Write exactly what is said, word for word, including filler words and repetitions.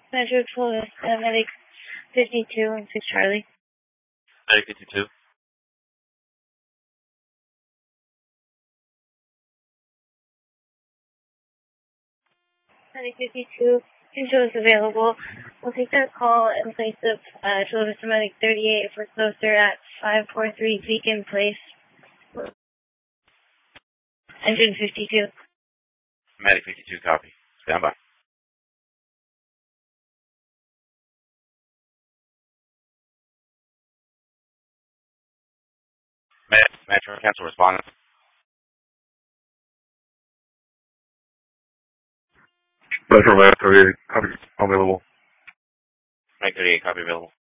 Metro twelve, uh, Medic fifty-two and six Charlie. Medic fifty-two. Medic fifty-two, Control is available. We'll take that call in place of uh, Children's Medic thirty-eight if we're closer at five four three Beacon Place. Engine fifty-two. Medic fifty-two, copy. Stand by. Metro, cancel respondent. Metro, Medic thirty-eight, copy, available. Medic thirty-eight, copy, available.